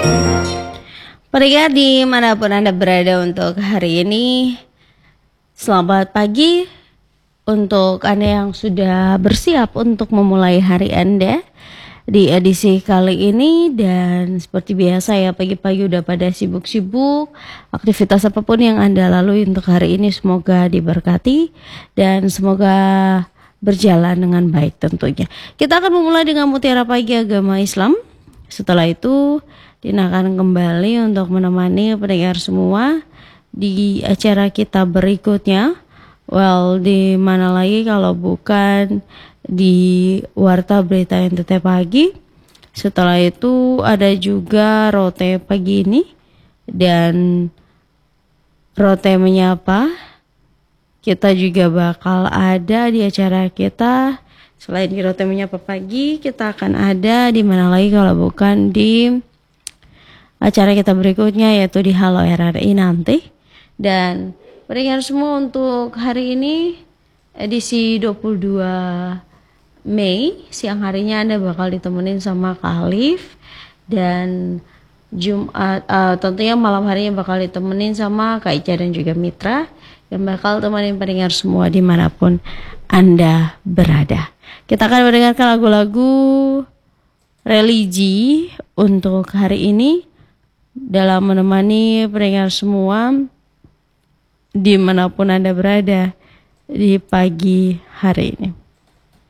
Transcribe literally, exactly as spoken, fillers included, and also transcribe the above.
Pendengar dimanapun Anda berada untuk hari ini, selamat pagi untuk Anda yang sudah bersiap untuk memulai hari Anda di edisi kali ini. Dan seperti biasa ya, pagi-pagi udah pada sibuk-sibuk, aktivitas apapun yang Anda lalui untuk hari ini semoga diberkati dan semoga berjalan dengan baik tentunya. Kita akan memulai dengan Mutiara Pagi Agama Islam. Setelah itu Dina akan kembali untuk menemani pendengar semua di acara kita berikutnya. Well, di mana lagi kalau bukan di Warta Berita N T T Pagi. Setelah itu ada juga Rote Pagi ini dan Rote Menyapa. Kita juga bakal ada di acara kita. Selain di Rote Menyapa Pagi, kita akan ada di mana lagi kalau bukan di acara kita berikutnya, yaitu di Halo R R I nanti. Dan pendengar semua, untuk hari ini edisi dua puluh dua Mei, siang harinya Anda bakal ditemenin sama Kak Alif. Dan Jumat uh, tentunya malam harinya bakal ditemenin sama Kak Ica dan juga Mitra, yang bakal temenin pendengar semua dimanapun Anda berada. Kita akan mendengarkan lagu-lagu religi untuk hari ini dalam menemani pendengar semua dimanapun Anda berada di pagi hari ini.